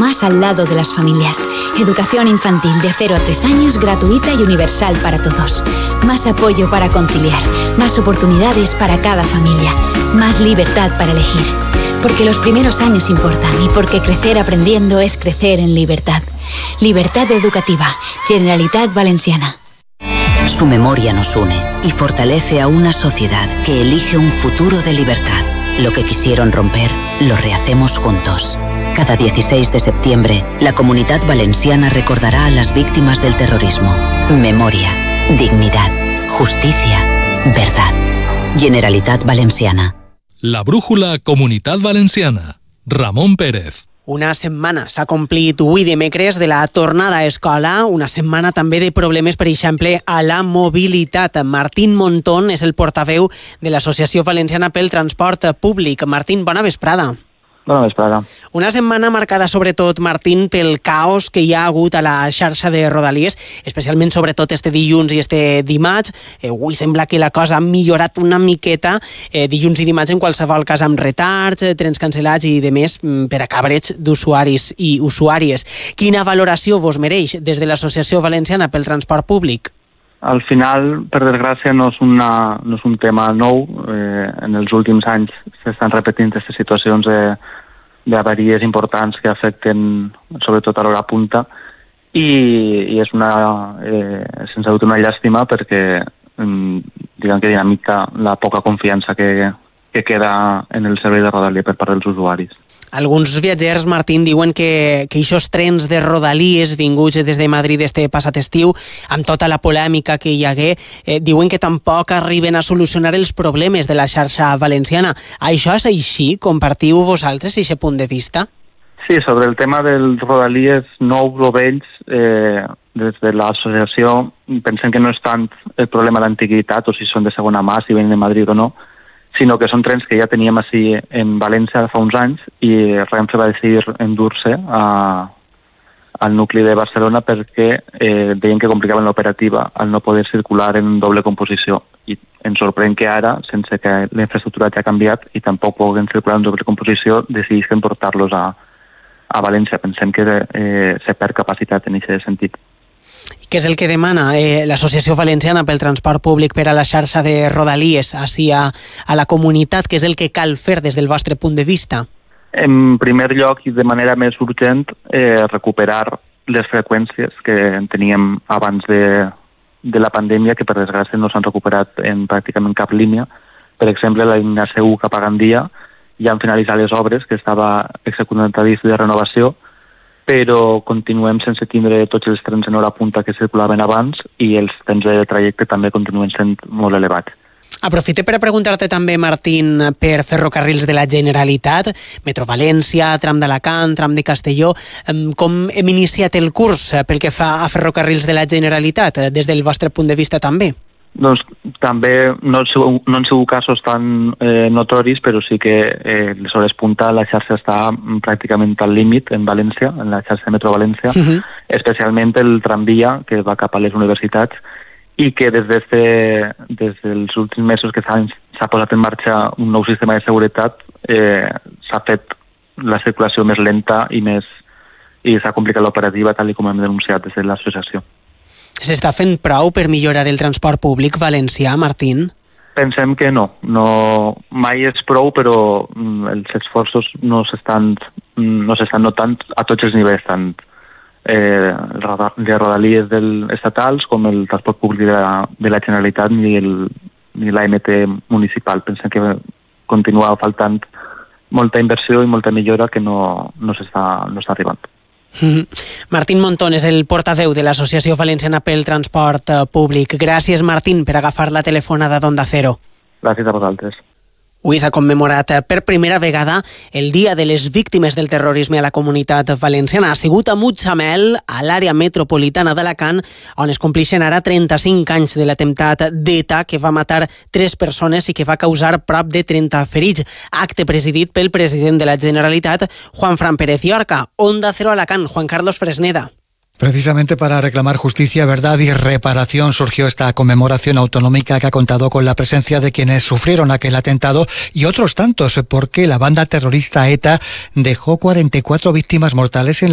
más al lado de las familias. Educación infantil de 0 a 3 años, gratuita y universal para todos. Más apoyo para conciliar, más oportunidades para cada familia, más libertad para elegir. Porque los primeros años importan y porque crecer aprendiendo es crecer en libertad. Libertad educativa. Generalitat Valenciana. Su memoria nos une y fortalece a una sociedad que elige un futuro de libertad. Lo que quisieron romper, lo rehacemos juntos. Cada 16 de septiembre, la Comunitat Valenciana recordará a las víctimas del terrorismo. Memoria, dignidad, justicia, verdad. Generalitat Valenciana. La brújula Comunitat Valenciana. Ramon Pérez. Una setmana s'ha complit avui dimecres de la tornada a escola, una setmana també de problemes, per exemple, a la mobilitat. Martín Montón és el portaveu de l'Associació Valenciana pel Transport Públic. Martín, bona vesprada. Bona vesprada. Una setmana marcada sobretot, Martín, pel caos que hi ha hagut a la xarxa de Rodalies, especialment sobretot este dilluns i este dimarts. Avui sembla que la cosa ha millorat una miqueta, dilluns i dimarts en qualsevol cas amb retards, trens cancel·lats i de més per a cabreig d'usuaris i usuàries. Quina valoració vos mereix des de l'Associació Valenciana pel Transport Públic? Al final, per desgràcia, no és un tema nou. En els últims anys s'estan repetint aquestes situacions d'avaries importants que afecten sobretot a l'hora punta i és sense dubte una llàstima perquè diguem que dinamita la poca confiança que queda en el servei de Rodalies per part dels usuaris. Alguns viatgers, Martín, diuen que aquests trens de Rodalies vinguts des de Madrid este passat estiu, amb tota la polèmica que hi hagué, diuen que tampoc arriben a solucionar els problemes de la xarxa valenciana. Això és així? Compartiu vosaltres aquest punt de vista? Sí, sobre el tema dels Rodalies nous o vells, des de l'associació pensem que no és tant el problema d'antiguitat o si són de segona mà, si venen de Madrid o no, sinó que són trens que ja teníem així en València fa uns anys i Renfe va decidir endur-se al nucli de Barcelona perquè veien que complicaven l'operativa al no poder circular en doble composició. I ens sorprèn que ara, sense que la infraestructura ja ha canviat i tampoc puguen circular en doble composició, decidisquen portar-los a València. Pensem que se perd capacitat en aquest sentit. Què és el que demana l'Associació Valenciana pel Transport Públic per a la xarxa de Rodalies així a la comunitat? Què és el que cal fer des del vostre punt de vista? En primer lloc, i de manera més urgent, recuperar les freqüències que teníem abans de la pandèmia, que per desgràcia no s'han recuperat en pràcticament cap línia. Per exemple, la línia C1 cap a Gandia ja han finalitzat les obres que estava executant a disc de renovació, però continuem sense tindre tots els trens en hora punta que circulaven abans i els temps de trajecte també continuen sent molt elevats. Aprofite per a preguntar-te també, Martín, per ferrocarrils de la Generalitat, Metro València, tram d'Alacant, tram de Castelló. Com hem iniciat el curs pel que fa a ferrocarrils de la Generalitat, des del vostre punt de vista també? Doncs també no han sigut casos tan notoris, però sí que les hores punta la xarxa està pràcticament al límit en València, en la xarxa de Metro València, especialment el tramvia que va cap a les universitats i que des dels últims mesos que s'ha posat en marxa un nou sistema de seguretat s'ha fet la circulació més lenta i s'ha complicat l'operativa tal com hem denunciat des de l'associació. S'està fent prou per millorar el transport públic valencià, Martín? Pensem que no. Mai és prou, però els esforços no s'estan notant a tots els nivells, tant de Rodalies estatals com el transport públic de la Generalitat ni l'AMT municipal. Pensem que continua faltant molta inversió i molta millora que no s'està arribant. Martín Montón és el portaveu de l'Associació Valenciana pel Transport Públic. Gràcies, Martín, per agafar la telefonada d'Onda Cero. Gràcies a vosaltres. Avui s'ha commemorat per primera vegada el Dia de les Víctimes del Terrorisme a la Comunitat Valenciana. Ha sigut a Mutxamel, a l'àrea metropolitana d'Alacant, on es complixen ara 35 anys de l'atemptat d'ETA que va matar 3 persones i que va causar prop de 30 ferits. Acte presidit pel president de la Generalitat, Juanfran Pérez Llorca. Onda Cero Alacant, Juan Carlos Fresneda. Precisamente para reclamar justicia, verdad y reparación surgió esta conmemoración autonómica que ha contado con la presencia de quienes sufrieron aquel atentado y otros tantos, porque la banda terrorista ETA dejó 44 víctimas mortales en la